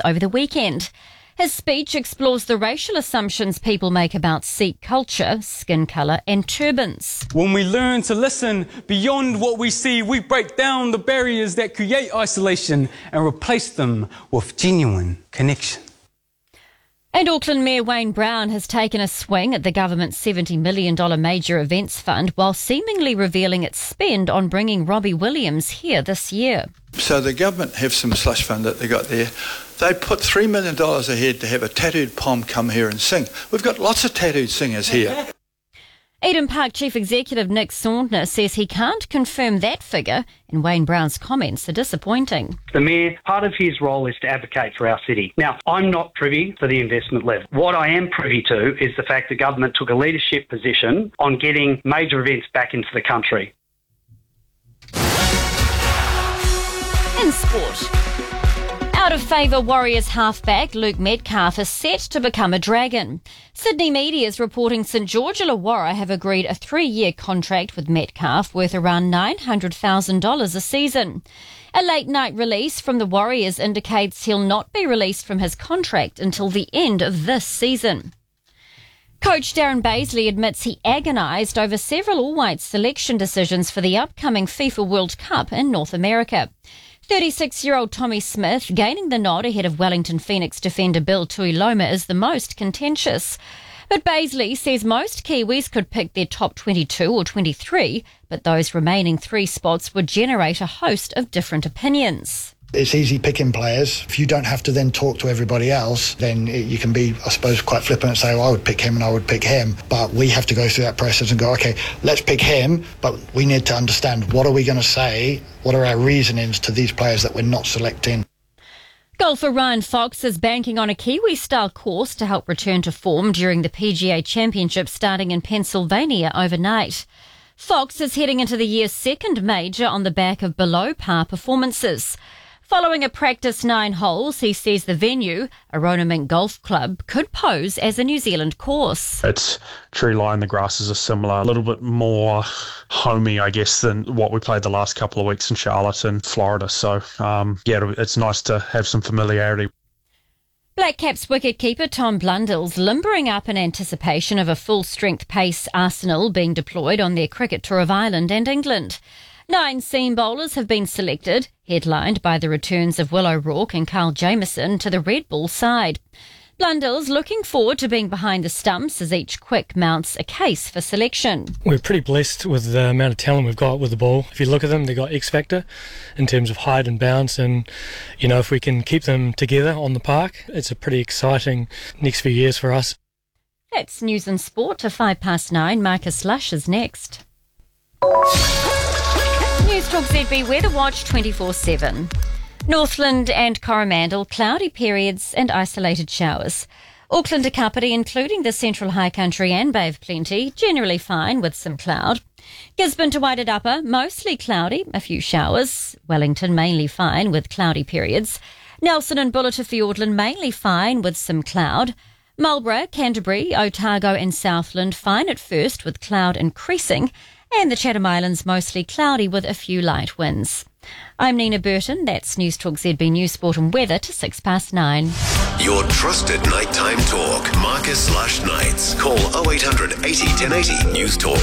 over the weekend. His speech explores the racial assumptions people make about Sikh culture, skin colour and turbans. When we learn to listen beyond what we see, we break down the barriers that create isolation and replace them with genuine connection. And Auckland Mayor Wayne Brown has taken a swing at the government's $70 million major events fund while seemingly revealing its spend on bringing Robbie Williams here this year. So the government have some slush fund that they got there. They put $3 million ahead to have a tattooed pom come here and sing. We've got lots of tattooed singers here. Eden Park Chief Executive Nick Saundner says he can't confirm that figure, and Wayne Brown's comments are disappointing. The Mayor, part of his role is to advocate for our city. Now, I'm not privy to the investment level. What I am privy to is the fact the government took a leadership position on getting major events back into the country. In sport. Out of favour, Warriors halfback Luke Metcalf is set to become a Dragon. Sydney media is reporting St George Illawarra have agreed a 3-year contract with Metcalf worth around $900,000 a season. A late-night release from the Warriors indicates he'll not be released from his contract until the end of this season. Coach Darren Bazley admits he agonised over several All Whites selection decisions for the upcoming FIFA World Cup in North America. 36-year-old Tommy Smith gaining the nod ahead of Wellington Phoenix defender Bill Tuiloma is the most contentious. But Bazley says most Kiwis could pick their top 22 or 23, but those remaining 3 spots would generate a host of different opinions. It's easy picking players. If you don't have to then talk to everybody else, then you can be, I suppose, quite flippant and say, well, I would pick him and I would pick him. But we have to go through that process and go, OK, let's pick him, but we need to understand what are we going to say, what are our reasonings to these players that we're not selecting. Golfer Ryan Fox is banking on a Kiwi-style course to help return to form during the PGA Championship starting in Pennsylvania overnight. Fox is heading into the year's second major on the back of below-par performances. Following a practice 9 holes, he says the venue, Aronimink Golf Club, could pose as a New Zealand course. It's tree line, the grasses are similar, a little bit more homey, I guess, than what we played the last couple of weeks in Charlotte and Florida. So, it's nice to have some familiarity. Black Caps wicketkeeper Tom Blundell's limbering up in anticipation of a full-strength pace arsenal being deployed on their cricket tour of Ireland and England. 9 seam bowlers have been selected, headlined by the returns of Will O'Rourke and Carl Jamieson to the Red Bull side. Blundell's looking forward to being behind the stumps as each quick mounts a case for selection. We're pretty blessed with the amount of talent we've got with the ball. If you look at them, they've got X-factor in terms of height and bounce, and if we can keep them together on the park, it's a pretty exciting next few years for us. That's News and Sport at 9:05. Marcus Lush is next. News Talk ZB Weather Watch 24/7. Northland and Coromandel, cloudy periods and isolated showers. Auckland to Kapiti, including the Central High Country and Bay of Plenty, generally fine with some cloud. Gisborne to Wairarapa, mostly cloudy, a few showers. Wellington mainly fine with cloudy periods. Nelson and Buller to Fiordland, mainly fine with some cloud. Marlborough, Canterbury, Otago and Southland fine at first with cloud increasing. And the Chatham Islands mostly cloudy with a few light winds. I'm Nina Burton. That's News Talk ZB News Sport and Weather to 9:06. Your trusted nighttime talk. Marcus Lush Nights. Call 0800 80 1080. News Talk